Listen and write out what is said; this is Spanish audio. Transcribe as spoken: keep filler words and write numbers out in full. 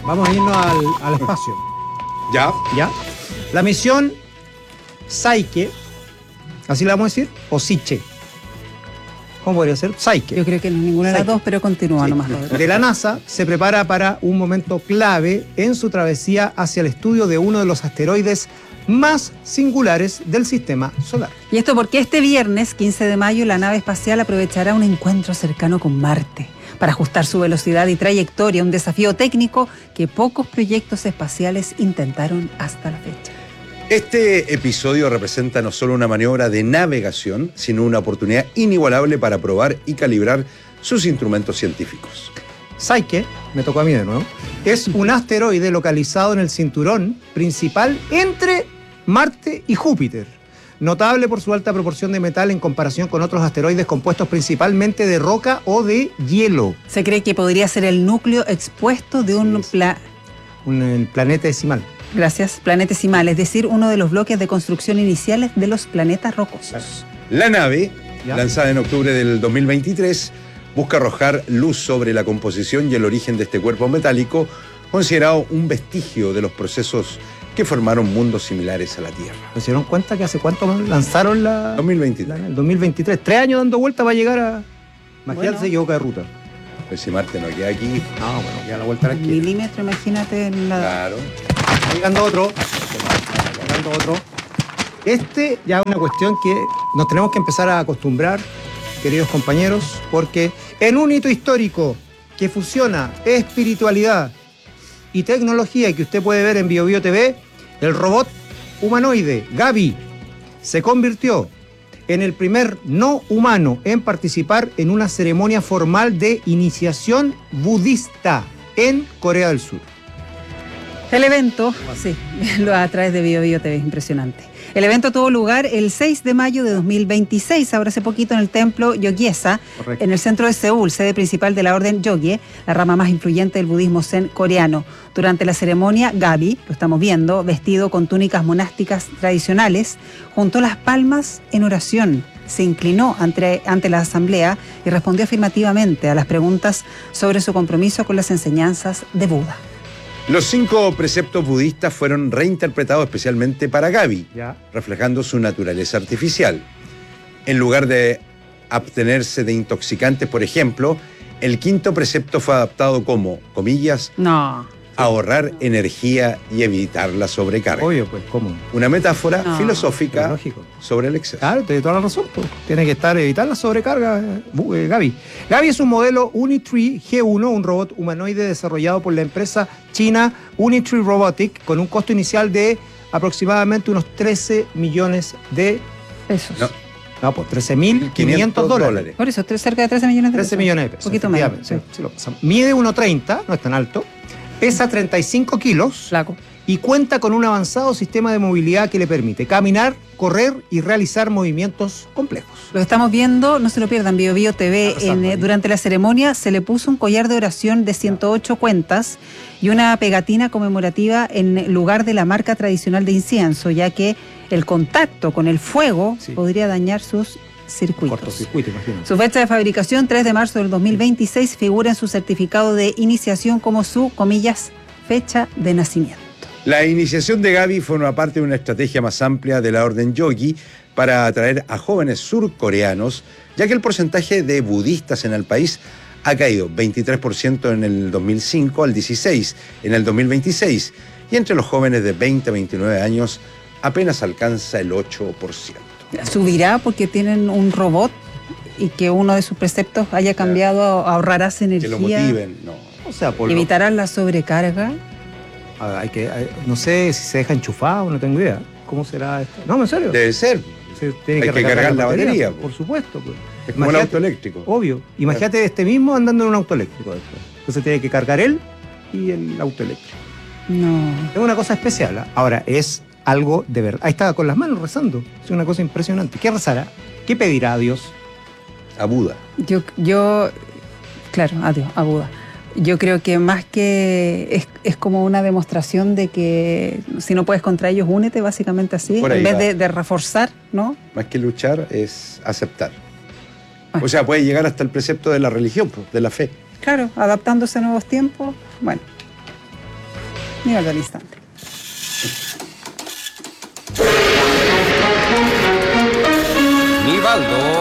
Vamos a irnos al, al espacio. ¿Ya? ¿Ya? La misión Psyche, ¿así la vamos a decir? O Psyche. ¿Cómo podría ser? Psyche. Yo creo que no es ninguna de las Psyche. dos, pero continúa Sí. nomás. Rodrigo. De la NASA se prepara para un momento clave en su travesía hacia el estudio de uno de los asteroides más singulares del sistema solar. Y esto porque este viernes, quince de mayo, la nave espacial aprovechará un encuentro cercano con Marte para ajustar su velocidad y trayectoria, un desafío técnico que pocos proyectos espaciales intentaron hasta la fecha. Este episodio representa no solo una maniobra de navegación, sino una oportunidad inigualable para probar y calibrar sus instrumentos científicos. Psyche, me tocó a mí de nuevo, es un asteroide localizado en el cinturón principal entre Marte y Júpiter, notable por su alta proporción de metal en comparación con otros asteroides compuestos principalmente de roca o de hielo. Se cree que podría ser el núcleo expuesto de un Sí, pla- Un el planetesimal. Gracias, planetesimal, es decir, uno de los bloques de construcción iniciales de los planetas rocosos. La nave, Ya. lanzada en octubre del dos mil veintitrés, busca arrojar luz sobre la composición y el origen de este cuerpo metálico, considerado un vestigio de los procesos que formaron mundos similares a la Tierra. ¿Se dieron cuenta que hace cuánto lanzaron la... dos mil veintitrés. la- el dos mil veintitrés? Tres años dando vuelta para llegar a... Imagínate, Bueno. se equivoca de ruta. Pues si Marte no queda aquí, No, bueno, queda la vuelta a la Un esquina. milímetro, imagínate en la... claro. Llegando otro. Llegando otro. Este ya es una cuestión que nos tenemos que empezar a acostumbrar, queridos compañeros, porque en un hito histórico que fusiona espiritualidad y tecnología y que usted puede ver en BioBio T V, el robot humanoide Gaby se convirtió en el primer no humano en participar en una ceremonia formal de iniciación budista en Corea del Sur. El evento, sí, lo a través de Bio Bio T V, impresionante. El evento tuvo lugar el seis de mayo de dos mil veintiséis, ahora hace poquito en el templo Yogyesa, Correcto. en el centro de Seúl, sede principal de la orden Yogye, la rama más influyente del budismo zen coreano. Durante la ceremonia, Gaby, lo estamos viendo, vestido con túnicas monásticas tradicionales, juntó las palmas en oración, se inclinó ante, ante la asamblea y respondió afirmativamente a las preguntas sobre su compromiso con las enseñanzas de Buda. Los cinco preceptos budistas fueron reinterpretados especialmente para Gaby, Ya. reflejando su naturaleza artificial. En lugar de abstenerse de intoxicantes, por ejemplo, el quinto precepto fue adaptado como, comillas, No. ahorrar energía y evitar la sobrecarga. Obvio, pues, ¿cómo? Una metáfora No, filosófica pero lógico. sobre el exceso. Claro, tiene toda la razón. Pues. Tiene que estar, evitar la sobrecarga, eh, Bu- eh, Gaby. Gaby es un modelo Unitree G uno, un robot humanoide desarrollado por la empresa china Unitree Robotic, con un costo inicial de aproximadamente unos trece millones de... Pesos. No, No, pues trece mil quinientos dólares. Por eso, tres- cerca de trece millones de pesos. trece millones de pesos. Poquito menos. efectivamente, sí, sí lo pasamos. Mide uno treinta, no es tan alto. Pesa treinta y cinco kilos. Flaco. Y cuenta con un avanzado sistema de movilidad que le permite caminar, correr y realizar movimientos complejos. Lo estamos viendo, no se lo pierdan, Bio Bio T V. Está pasando En, eh, ahí. durante la ceremonia se le puso un collar de oración de ciento ocho cuentas y una pegatina conmemorativa en lugar de la marca tradicional de incienso, ya que el contacto con el fuego Sí. podría dañar sus circuitos. Cortocircuito, imagínate. Su fecha de fabricación, tres de marzo del dos mil veintiséis, figura en su certificado de iniciación como su, comillas, fecha de nacimiento. La iniciación de Gaby forma parte de una estrategia más amplia de la orden Yogi para atraer a jóvenes surcoreanos, ya que el porcentaje de budistas en el país ha caído veintitrés por ciento en el dos mil cinco al dieciséis por ciento en el dos mil veintiséis, y entre los jóvenes de veinte a veintinueve años apenas alcanza el ocho por ciento. Subirá porque tienen un robot y que uno de sus preceptos haya cambiado a ahorrarás Que energía. lo motiven, no. O sea, por lo- Evitarán la sobrecarga. Ah, hay que, hay- no sé si se deja enchufado, no tengo idea. ¿Cómo será esto? No, en serio. Debe ser, Se tiene hay que cargar la batería, Por, por supuesto. Pues. es como el Imagínate- auto eléctrico. Obvio. Imagínate este mismo andando en un auto eléctrico después. Entonces tiene que cargar él y el auto eléctrico. No. Es una cosa especial. ¿ah? Ahora, es algo de verdad. Ahí estaba con las manos rezando. Es una cosa impresionante. ¿Qué rezará? ¿Qué pedirá a Dios? A Buda. Yo, yo, claro, adiós, a Buda. Yo creo que más que es, es como una demostración de que si no puedes contra ellos, únete, básicamente así, Por ahí en vez va. de, de reforzar, ¿no? Más que luchar es aceptar. Bueno. O sea, puede llegar hasta el precepto de la religión, pues, de la fe. Claro, adaptándose a nuevos tiempos, bueno. Nivel del instante. Nivaldo